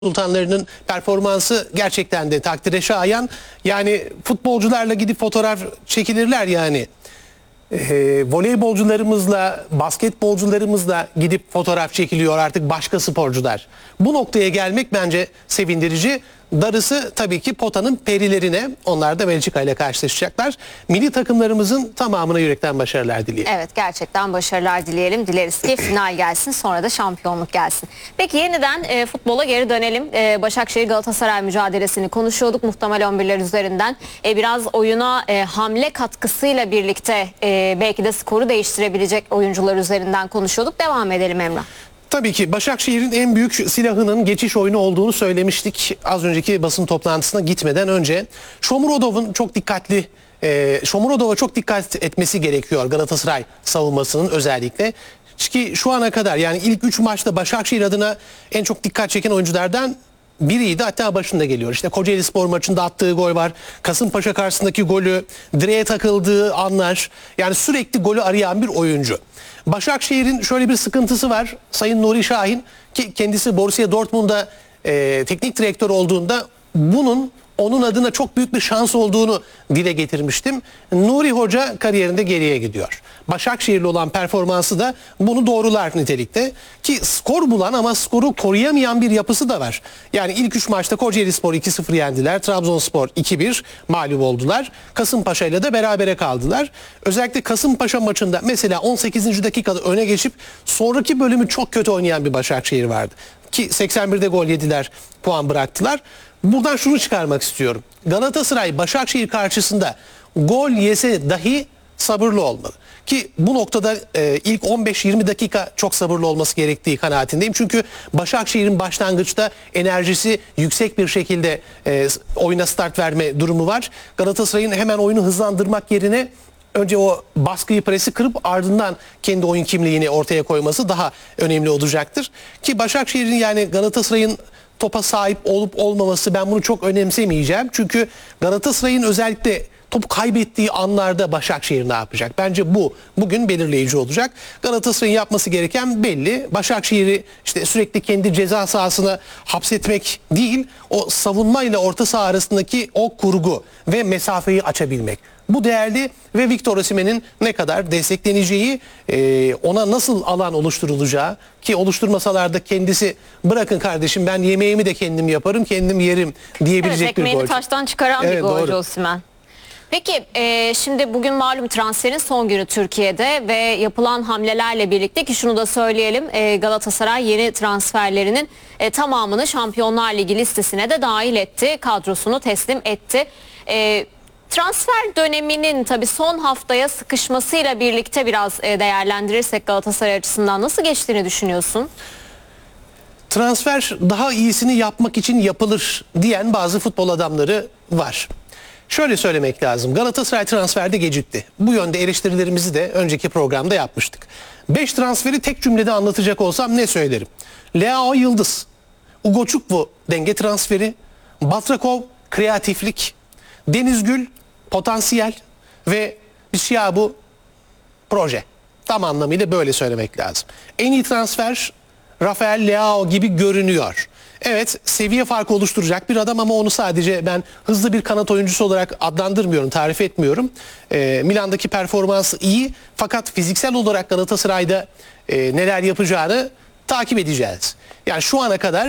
Sultanlarının performansı gerçekten de takdire şayan. Yani futbolcularla gidip fotoğraf çekilirler yani. Voleybolcularımızla, basketbolcularımızla gidip fotoğraf çekiliyor artık başka sporcular. Bu noktaya gelmek bence sevindirici. Darısı tabii ki potanın perilerine. Onlar da Belçika ile karşılaşacaklar. Milli takımlarımızın tamamına yürekten başarılar dileyelim. Evet, gerçekten başarılar dileyelim. Dileriz ki final gelsin, sonra da şampiyonluk gelsin. Peki yeniden futbola geri dönelim. Başakşehir Galatasaray mücadelesini konuşuyorduk muhtemel 11'ler üzerinden. Biraz oyuna hamle katkısıyla birlikte belki de skoru değiştirebilecek oyuncular üzerinden konuşuyorduk. Devam edelim Emrah. Tabii ki Başakşehir'in en büyük silahının geçiş oyunu olduğunu söylemiştik az önceki basın toplantısına gitmeden önce. Shomurodov'un Shomurodov'a çok dikkat etmesi gerekiyor Galatasaray savunmasının özellikle. Ki şu ana kadar yani ilk 3 maçta Başakşehir adına en çok dikkat çeken oyunculardan biriydi, hatta başında geliyor. İşte Kocaelispor maçında attığı gol var. Kasımpaşa karşısındaki golü, direğe takıldığı anlar. Yani sürekli golü arayan bir oyuncu. Başakşehir'in şöyle bir sıkıntısı var. Sayın Nuri Şahin, ki kendisi Borussia Dortmund'da teknik direktör olduğunda bunun onun adına çok büyük bir şans olduğunu dile getirmiştim. Nuri Hoca kariyerinde geriye gidiyor. Başakşehir'le olan performansı da bunu doğrular nitelikte. Ki skor bulan ama skoru koruyamayan bir yapısı da var. Yani ilk 3 maçta Kocaelispor 2-0 yendiler. Trabzonspor 2-1 mağlup oldular. Kasımpaşa ile de berabere kaldılar. Özellikle Kasımpaşa maçında mesela 18. dakikada öne geçip sonraki bölümü çok kötü oynayan bir Başakşehir vardı. Ki 81'de gol yediler, puan bıraktılar. Buradan şunu çıkarmak istiyorum. Galatasaray Başakşehir karşısında gol yese dahi sabırlı olmalı. Ki bu noktada ilk 15-20 dakika çok sabırlı olması gerektiği kanaatindeyim. Çünkü Başakşehir'in başlangıçta enerjisi yüksek bir şekilde oyuna start verme durumu var. Galatasaray'ın hemen oyunu hızlandırmak yerine önce o baskıyı, presi kırıp ardından kendi oyun kimliğini ortaya koyması daha önemli olacaktır. Ki Başakşehir'in yani Galatasaray'ın topa sahip olup olmaması, ben bunu çok önemsemeyeceğim. Çünkü Galatasaray'ın özellikle topu kaybettiği anlarda Başakşehir ne yapacak? Bence bu bugün belirleyici olacak. Galatasaray'ın yapması gereken belli. Başakşehir'i işte sürekli kendi ceza sahasına hapsetmek değil, o savunmayla orta saha arasındaki o kurgu ve mesafeyi açabilmek. Bu değerli ve Victor Osimhen'in ne kadar destekleneceği, ona nasıl alan oluşturulacağı, ki oluşturmasalar da kendisi bırakın kardeşim ben yemeğimi de kendim yaparım, kendim yerim diyebilecek evet, bir gol. ekmeğini taştan çıkaran bir golcü doğru. Osimhen. Peki şimdi bugün malum transferin son günü Türkiye'de ve yapılan hamlelerle birlikte, ki şunu da söyleyelim, Galatasaray yeni transferlerinin tamamını Şampiyonlar Ligi listesine de dahil etti. Kadrosunu teslim etti. Transfer döneminin tabii son haftaya sıkışmasıyla birlikte biraz değerlendirirsek Galatasaray açısından nasıl geçtiğini düşünüyorsun? Transfer daha iyisini yapmak için yapılır diyen bazı futbol adamları var. Şöyle söylemek lazım. Galatasaray transferde gecikti. Bu yönde eleştirilerimizi de önceki programda yapmıştık. 5 transferi tek cümlede anlatacak olsam ne söylerim? Leao Yıldız, Ugochukwu denge transferi, Batrakov kreatiflik, Denizgül potansiyel ve Bisiabu proje. Tam anlamıyla böyle söylemek lazım. En iyi transfer Rafael Leao gibi görünüyor. Evet, seviye farkı oluşturacak bir adam ama onu sadece ben hızlı bir kanat oyuncusu olarak adlandırmıyorum, tarif etmiyorum. Milan'daki performansı iyi, fakat fiziksel olarak Galatasaray'da neler yapacağını takip edeceğiz. Yani şu ana kadar